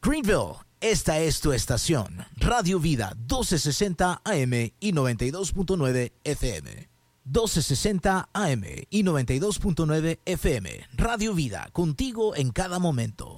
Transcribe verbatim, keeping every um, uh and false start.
Greenville, esta es tu estación. Radio Vida doce sesenta A M y noventa y dos punto nueve F M. doce sesenta A M y noventa y dos punto nueve F M. Radio Vida, contigo en cada momento.